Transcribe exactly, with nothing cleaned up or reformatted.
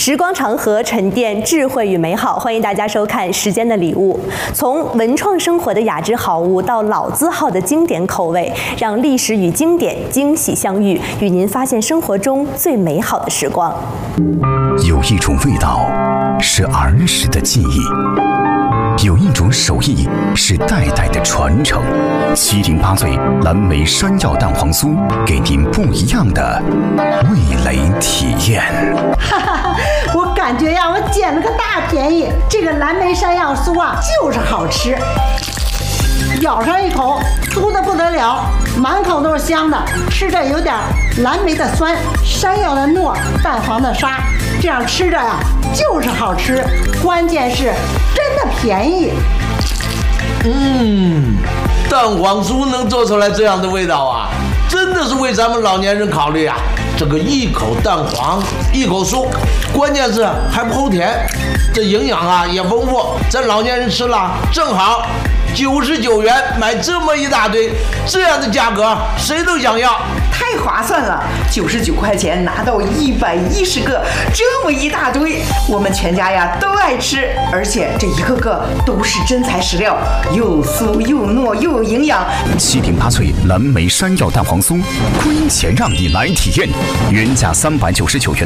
时光长河，沉淀智慧与美好。欢迎大家收看《时间的礼物》，从文创生活的雅致好物到老字号的经典口味，让历史与经典惊喜相遇，与您发现生活中最美好的时光。 有一种味道是儿时的记忆，有一种手艺是代代的传承。七零八岁蓝莓山药蛋黄酥，给您不一样的味蕾体验。 哈哈，我感觉呀，我捡了个大便宜。这个蓝莓山药酥啊，就是好吃，咬上一口，酥的不得了，满口都是香的。吃着有点蓝莓的酸，山药的糯，蛋黄的沙，这样吃着呀，就是好吃。关键是真的便宜。 嗯，蛋黄酥能做出来这样的味道啊，真的是为咱们老年人考虑啊。这个一口蛋黄，一口酥，关键是还不齁甜，这营养啊也丰富，咱老年人吃了正好。九十九元买这么一大堆，这样的价格谁都想要， 太划算了！九十九块钱拿到一百一十个，这么一大堆，我们全家呀都爱吃，而且这一个个都是真材实料，又酥又糯又有营养。 七零八脆蓝莓山药蛋黄酥，亏钱让你来体验，原价三百九十九元。